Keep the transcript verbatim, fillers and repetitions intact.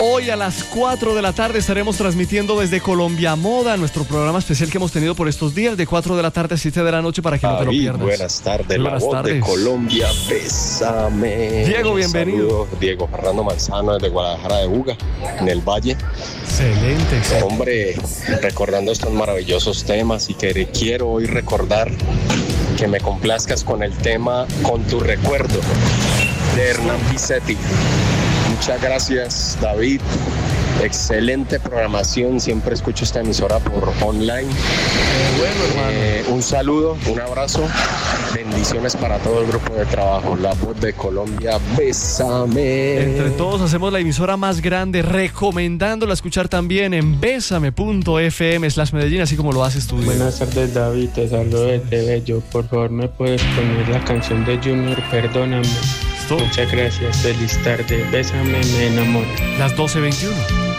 Hoy a las cuatro de la tarde estaremos transmitiendo desde Colombia Moda, nuestro programa especial que hemos tenido por estos días, de cuatro de la tarde a siete de la noche, para que David, no te lo pierdas. Buenas tardes, Buenas la voz tardes. de Colombia, bésame. Diego, bienvenido. Saludos, Diego Fernando Manzano desde Guadalajara de Buga, en el Valle. Excelente, excelente. Hombre, recordando estos maravillosos temas y que quiero hoy recordar que me complazcas con el tema Con tu recuerdo, de Hernán Pizzetti. Muchas gracias, David. Excelente programación. Siempre escucho esta emisora por online. Eh, bueno, hermano. Eh, un saludo, un abrazo. Bendiciones para todo el grupo de trabajo. La voz de Colombia, bésame. Entre todos hacemos la emisora más grande, recomendándola escuchar también en bésame punto f m slash Medellín, así como lo haces tú. Buenas tardes, David, te saludo desde Bello. Por favor, ¿me puedes poner la canción de Junior, Perdóname? ¿Listo? Muchas gracias, feliz tarde, bésame, me enamoro. Las doce veintiuno.